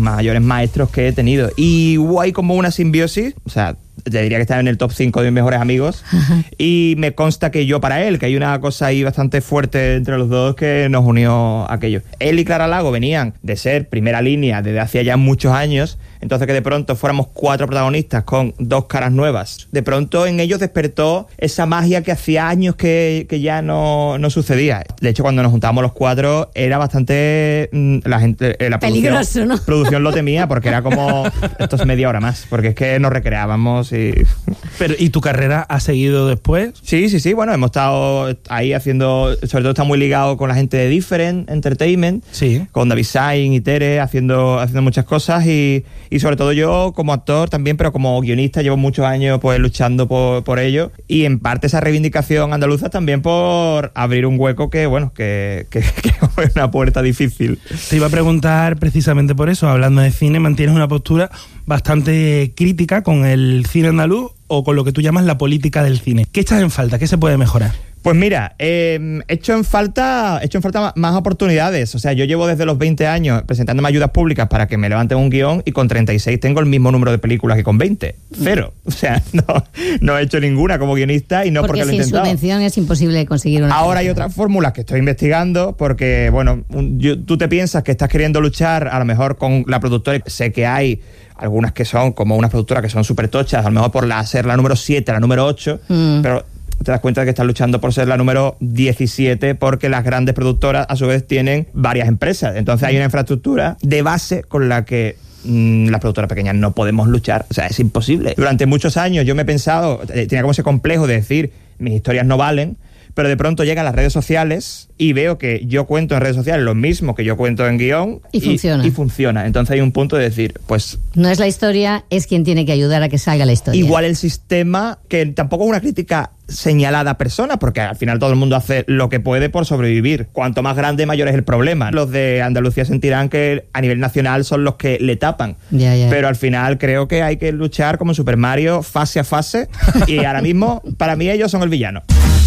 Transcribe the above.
mayores maestros que he tenido. Y hubo ahí como una simbiosis, o sea, te diría que está en el top 5 de mis mejores amigos. Y me consta que yo para él, que hay una cosa ahí bastante fuerte entre los dos que nos unió aquello. Él y Clara Lago venían de ser primera línea desde hacía ya muchos años, entonces que de pronto fuéramos 4 protagonistas con 2 caras nuevas. De pronto en ellos despertó esa magia que hacía años que ya no sucedía. De hecho, cuando nos juntábamos los 4 era bastante... la gente... la peligroso, ¿no? Producción lo temía porque era como... esto es media hora más, porque es que nos recreábamos y... Pero, ¿y tu carrera ha seguido después? Sí, bueno, hemos estado ahí haciendo... Sobre todo está muy ligado con la gente de Different Entertainment, sí, con David Sainz y Tere, haciendo muchas cosas y sobre todo yo como actor también, pero como guionista llevo muchos años pues luchando por ello, y en parte esa reivindicación andaluza también por abrir un hueco que bueno, que es una puerta difícil. Te iba a preguntar precisamente por eso, hablando de cine, ¿mantienes una postura bastante crítica con el cine andaluz o con lo que tú llamas la política del cine? ¿Qué echas en falta? ¿Qué se puede mejorar? Pues mira, he hecho en falta más oportunidades. O sea, yo llevo desde los 20 años presentándome ayudas públicas para que me levanten un guión y con 36 tengo el mismo número de películas que con 20. 0. O sea, no he hecho ninguna como guionista y no porque lo he intentado. Porque sin subvención es imposible conseguir una... Ahora hay otras fórmulas que estoy investigando porque, bueno, tú te piensas que estás queriendo luchar a lo mejor con la productora. Sé que hay algunas que son como unas productoras que son súper tochas, a lo mejor por ser la número 7, la número 8, pero... te das cuenta de que estás luchando por ser la número 17 porque las grandes productoras a su vez tienen varias empresas. Entonces hay una infraestructura de base con la que las productoras pequeñas no podemos luchar. O sea, es imposible. Durante muchos años yo me he pensado, tenía como ese complejo de decir, mis historias no valen, pero de pronto llegan las redes sociales y veo que yo cuento en redes sociales lo mismo que yo cuento en guión y funciona. Entonces hay un punto de decir, pues... no es la historia, es quien tiene que ayudar a que salga la historia. Igual el sistema, que tampoco es una crítica señalada a personas, porque al final todo el mundo hace lo que puede por sobrevivir. Cuanto más grande, mayor es el problema. Los de Andalucía sentirán que a nivel nacional son los que le tapan. Ya. Pero al final creo que hay que luchar como en Super Mario, fase a fase, y ahora mismo, para mí, ellos son el villano.